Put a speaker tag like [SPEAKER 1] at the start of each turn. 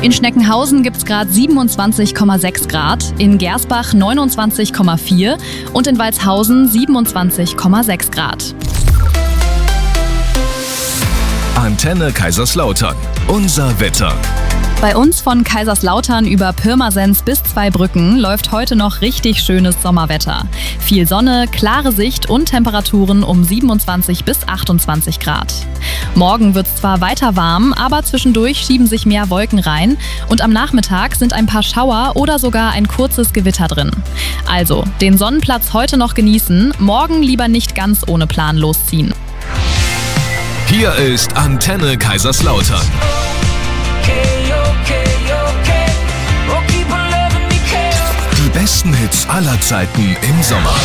[SPEAKER 1] In Schneckenhausen gibt es gerade 27,6 Grad, in Gersbach 29,4 und in Walshausen 27,6 Grad.
[SPEAKER 2] Antenne Kaiserslautern. Unser Wetter.
[SPEAKER 1] Bei uns von Kaiserslautern über Pirmasens bis Zweibrücken läuft heute noch richtig schönes Sommerwetter. Viel Sonne, klare Sicht und Temperaturen um 27 bis 28 Grad. Morgen wird es zwar weiter warm, aber zwischendurch schieben sich mehr Wolken rein und am Nachmittag sind ein paar Schauer oder sogar ein kurzes Gewitter drin. Also, den Sonnenplatz heute noch genießen, morgen lieber nicht ganz ohne Plan losziehen.
[SPEAKER 2] Hier ist Antenne Kaiserslautern. Die besten Hits aller Zeiten im Sommer.